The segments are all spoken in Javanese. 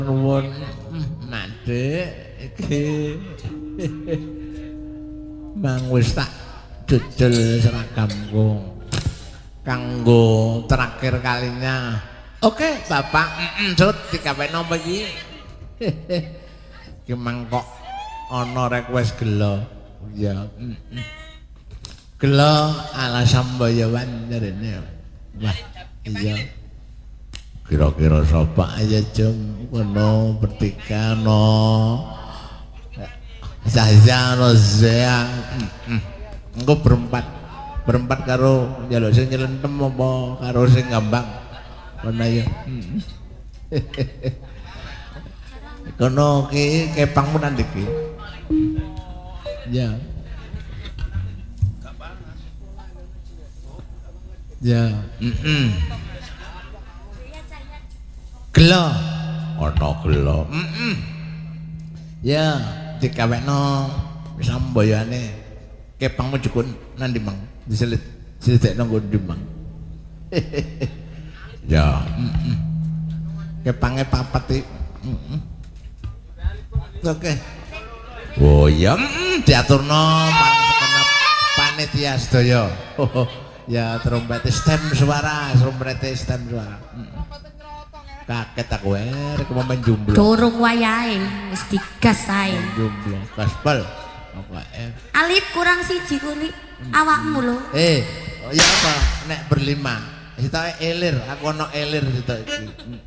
nuwun Mandek iki mang wis tak jujul seragamku kanggo terakhir kalinya. Oke Bapak, Sud dikawekno apa iki? Ki mangkok ana request gelo. Ya. Gelo ala Sambayawan jarene. Wah, iya. Kira-kira sapa aja jam kono bertiga no. Zahza no Zea. Engko berempat karo njaluk sing nyelentem apa karo sing ngambang. Kono ya. Kono ki kepangmu nang ndi ki? Ya. Ya. Gelo. Ana gelo. Ya, dikawekno Sambayane. Kepangmu jukun nang ndi, Mang? Diselit sithikno nggo ndi, Mang? Ya. Kepange papat iki. Oke. Oh iya, diaturno segenap panitia sedaya. Ya trompet stem suara, trompet stem suara. Kaget aku rek mau main jomblo. Dorong wayahe wis digas ae. Jomblo, gaspol. Pokoke. Alip kurang siji kuli awakmu lho. Oh ya apa nek berlima. Sitoke elir, aku ono elir sitok iki.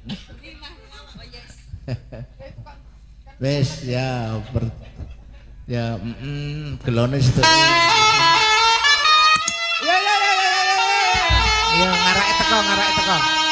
Wes ya ya gelone situ. Ya. Ya ngarake teko.